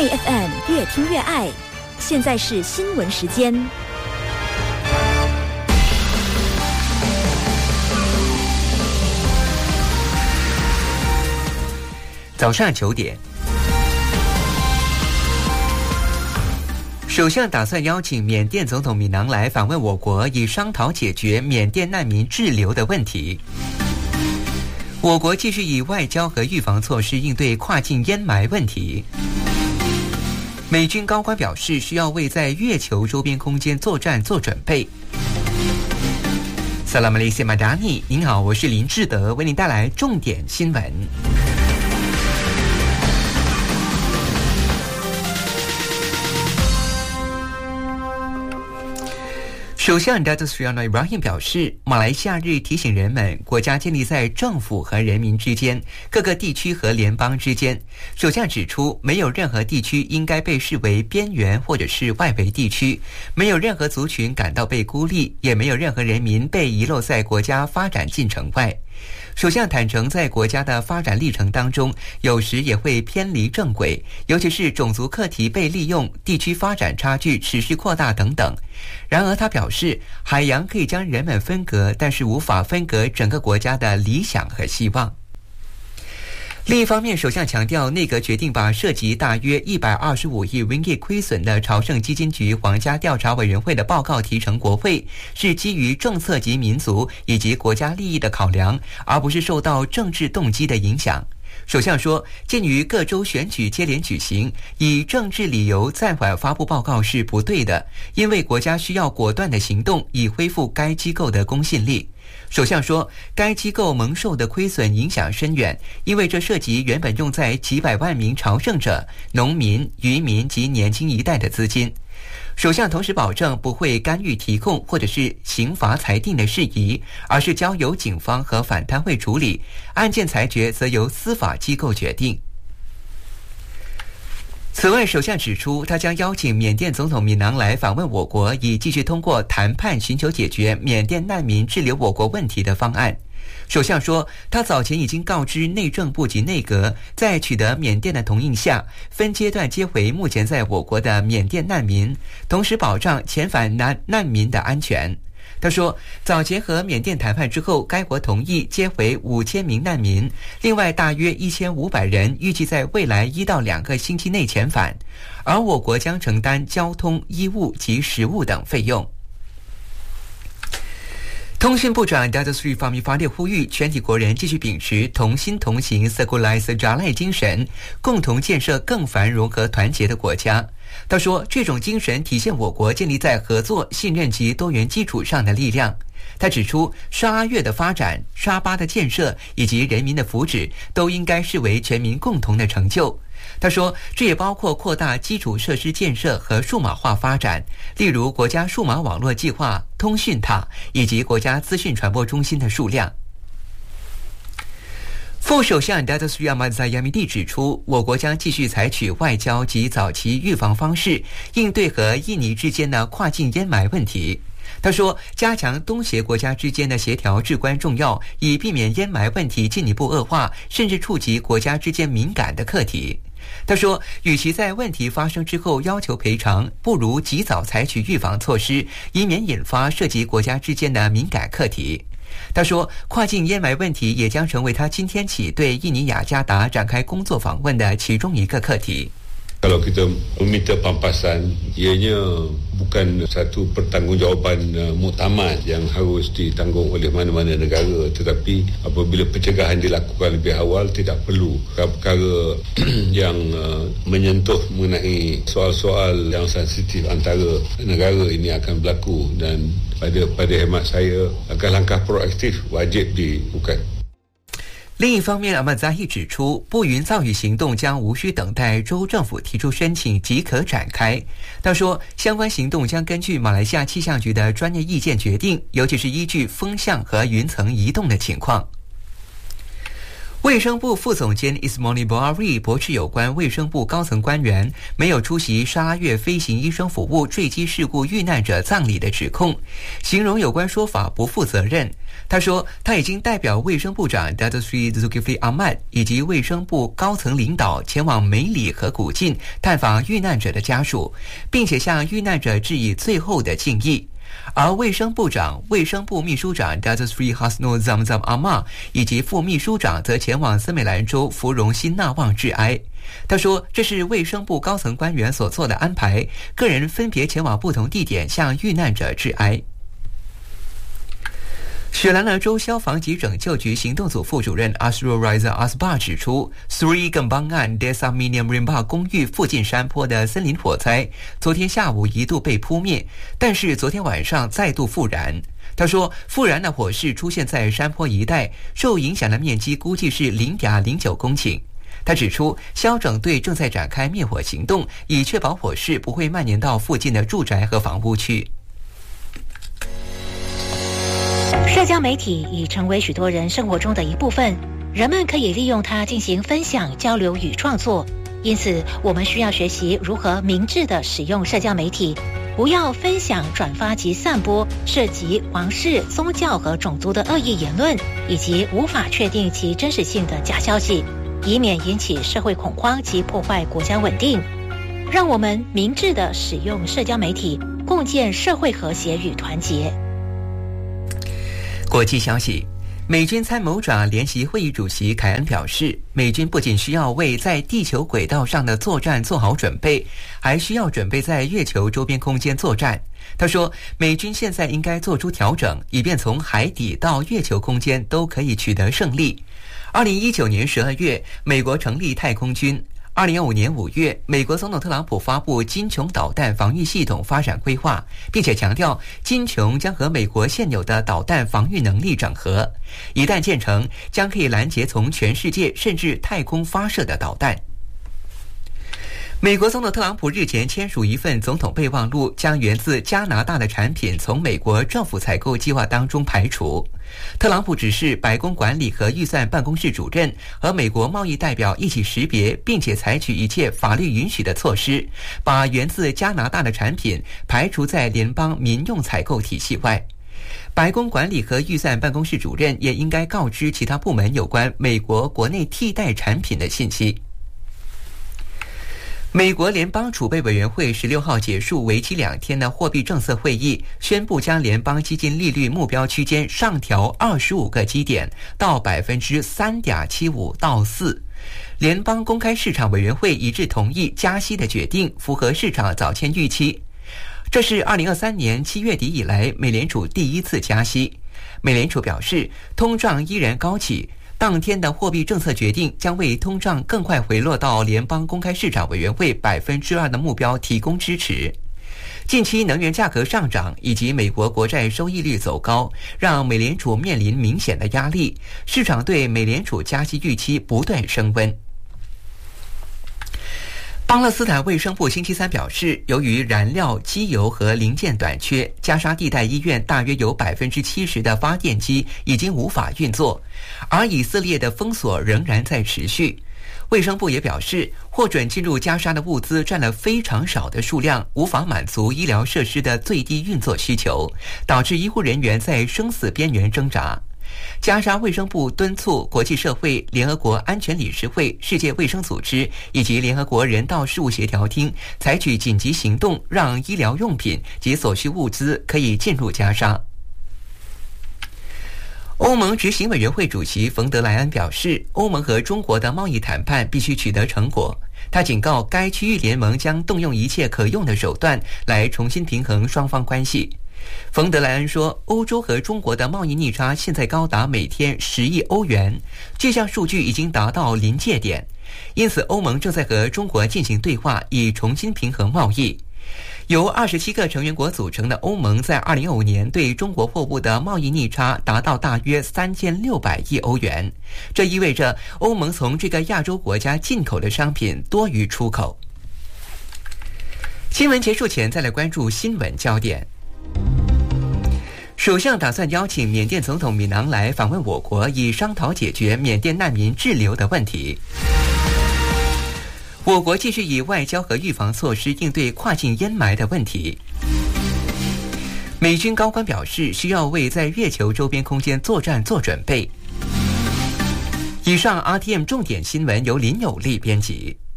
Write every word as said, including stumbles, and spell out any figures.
My F M 越听越爱。现在是新闻时间。 早上九点，首相打算邀请缅甸总统敏囊来访问我国，以商讨解决缅甸难民滞留的问题。我国继续以外交和预防措施应对跨境淹埋问题。美军高官表示，需要为在月球周边空间作战做准备。萨拉马雷西马达尼，您好，我是林志德，为您带来重点新闻。首相 Datuk Seri Anwar Ibrahim 表示，马来西亚日提醒人们，国家建立在政府和人民之间，各个地区和联邦之间。首相指出，没有任何地区应该被视为边缘或者是外围地区，没有任何族群感到被孤立，也没有任何人民被遗漏在国家发展进程外。首相坦诚，在国家的发展历程当中，有时也会偏离正轨，尤其是种族课题被利用、地区发展差距持续扩大等等。然而他表示，海洋可以将人们分隔，但是无法分隔整个国家的理想和希望。另一方面，首相强调，内阁决定把涉及大约一百二十五亿 ringgit 亏损的朝圣基金局皇家调查委员会的报告提呈国会，是基于政策及民族以及国家利益的考量，而不是受到政治动机的影响。首相说，鉴于各州选举接连举行，以政治理由暂缓发布报告是不对的，因为国家需要果断的行动，以恢复该机构的公信力。首相说，该机构蒙受的亏损影响深远，因为这涉及原本用在几百万名朝圣者、农民、渔民及年轻一代的资金。首相同时保证不会干预提控或者是刑罚裁定的事宜，而是交由警方和反贪会处理，案件裁决则由司法机构决定。此外，首相指出，他将邀请缅甸总统敏囊来访问我国，以继续通过谈判寻求解决缅甸难民滞留我国问题的方案。首相说，他早前已经告知内政部及内阁，在取得缅甸的同意下，分阶段接回目前在我国的缅甸难民，同时保障遣返难难民的安全。他说，早前和缅甸谈判之后，该国同意接回五千名难民，另外大约一千五百人预计在未来一到两个星期内遣返，而我国将承担交通、衣物及食物等费用。通讯部长 Datuk Seri Fahmi Fadil 呼吁全体国人继续秉持同心同行 Sekulai Sejalai 精神，共同建设更繁荣和团结的国家。他说，这种精神体现我国建立在合作、信任及多元基础上的力量。他指出，沙阿越的发展、沙巴的建设以及人民的福祉都应该视为全民共同的成就。他说，这也包括扩大基础设施建设和数码化发展，例如国家数码网络计划、通讯塔以及国家资讯传播中心的数量。副首相 Datuk Seri Ahmad Zahid 指出，我国将继续采取外交及早期预防方式，应对和印尼之间的跨境淹埋问题。他说，加强东协国家之间的协调至关重要，以避免淹埋问题进一步恶化，甚至触及国家之间敏感的课题。他说，与其在问题发生之后要求赔偿，不如及早采取预防措施，以免引发涉及国家之间的敏感课题。他说，跨境淹埋问题也将成为他今天起对印尼雅加达展开工作访问的其中一个课题。 Kalau kita meminta pampasan, ianya bukan satu pertanggungjawaban uh, muktamad yang harus ditanggung oleh mana-mana negara, tetapi apabila pencegahan dilakukan lebih awal, tidak perlu perkara yang uh, menyentuh mengenai soal-soal yang sensitif antara negara ini akan berlaku, dan pada pada hemat saya, langkah-langkah proaktif wajib dilakukan。 另一方面，阿曼扎希指出，不云造雨行动将无需等待州政府提出申请即可展开。他说，相关行动将根据马来西亚气象局的专业意见决定，尤其是依据风向和云层移动的情况。 卫生部副总监 Ismail Bukhari 驳斥有关卫生部高层官员没有出席沙拉越飞行医生服务坠机事故遇难者葬礼的指控，形容有关说法不负责任。他说，他已经代表卫生部长 Datuk Seri Zulkifli Ahmad 以及卫生部高层领导前往梅里和古晋探访遇难者的家属，并且向遇难者致以最后的敬意。而卫生部长、卫生部秘书长 Datuk Seri Hasnul Zamzam Ahmad 以及副秘书长则前往森美兰州芙蓉新纳旺致哀。他说，这是卫生部高层官员所做的安排，个人分别前往不同地点向遇难者致哀。雪兰莪州消防及拯救局行动组副主任 Asrul Raiza Asbar 指出 Sri Kembangan Desa Miniam Rimba 公寓附近山坡的森林火灾昨天下午一度被扑灭，但是昨天晚上再度复燃。他说，复燃的火势出现在山坡一带，受影响的面积估计是 零点零九公顷。他指出，消拯队正在展开灭火行动，以确保火势不会蔓延到附近的住宅和房屋区。 社交媒体已成为许多人生活中的一部分，人们可以利用它进行分享、交流与创作。因此，我们需要学习如何明智地使用社交媒体，不要分享、转发及散播涉及皇室、宗教和种族的恶意言论，以及无法确定其真实性的假消息，以免引起社会恐慌及破坏国家稳定。让我们明智地使用社交媒体，共建社会和谐与团结。 国际消息，美军参谋长联席会议主席凯恩表示，美军不仅需要为在地球轨道上的作战做好准备，还需要准备在月球周边空间作战。他说，美军现在应该做出调整，以便从海底到月球空间都可以取得胜利。二零一九年十二月，美国成立太空军。二零二五年五月，美国总统特朗普发布金琼导弹防御系统发展规划，并且强调金琼将和美国现有的导弹防御能力整合，一旦建成，将可以拦截从全世界甚至太空发射的导弹。美国总统特朗普日前签署一份总统备忘录，将源自加拿大的产品从美国政府采购计划当中排除。特朗普指示白宫管理和预算办公室主任和美国贸易代表一起识别，并且采取一切法律允许的措施，把源自加拿大的产品排除在联邦民用采购体系外。白宫管理和预算办公室主任也应该告知其他部门有关美国国内替代产品的信息。美国联邦储备委员会十六号结束为期两天的货币政策会议，宣布将联邦基金利率目标区间上调二十五个基点到百分之三点七五到四。联邦公开市场委员会一致同意加息的决定，符合市场早前预期。这是二零二三年七月底以来美联储第一次加息。美联储表示，通胀依然高企。当天的货币政策决定将为通胀更快回落到联邦公开市场委员会百分之二的目标提供支持。近期能源价格上涨以及美国国债收益率走高，让美联储面临明显的压力，市场对美联储加息预期不断升温。巴勒斯坦卫生部星期三表示，由于燃料、机油和零件短缺，加沙地带医院大约有百分之七十的发电机已经无法运作，而以色列的封锁仍然在持续。卫生部也表示，获准进入加沙的物资占了非常少的数量，无法满足医疗设施的最低运作需求，导致医护人员在生死边缘挣扎。加沙卫生部敦促国际社会、联合国安全理事会、世界卫生组织以及联合国人道事务协调厅采取紧急行动，让医疗用品及所需物资可以进入加沙。欧盟执行委员会主席冯德莱恩表示，欧盟和中国的贸易谈判必须取得成果。他警告该区域联盟将动用一切可用的手段来重新平衡双方关系。冯德莱恩说，欧洲和中国的贸易逆差现在高达每天十亿欧元，这项数据已经达到临界点，因此欧盟正在和中国进行对话，以重新平衡贸易。由二十七个成员国组成的欧盟在二零二五年对中国货物的贸易逆差达到大约三千六百亿欧元，这意味着欧盟从这个亚洲国家进口的商品多于出口。新闻结束前，再来关注新闻焦点。 首相打算邀请缅甸总统敏昂莱访问我国，以商讨解决缅甸难民滞留的问题。我国继续以外交和预防措施应对跨境烟霾的问题。美军高官表示，需要为在月球周边空间作战做准备。以上 R T M 重点新闻由林有利编辑。